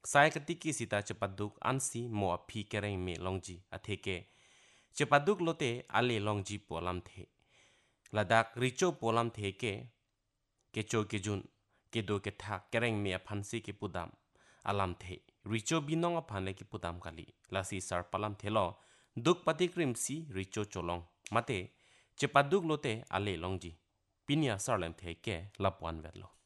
sai katiki sita cepaduk ansi mo api kereng me longji atheke cepaduk lote ale longji polam the ladak richo polam the kecho kejun kedo ke thak kereng me aphansi ke pudam alam the richo binong aphane ke pudam kali lasi sar palam thelo duk patikrim si richo cholong mate cepaduk lote ale longji pinia sarlem the ke lapwan vetlo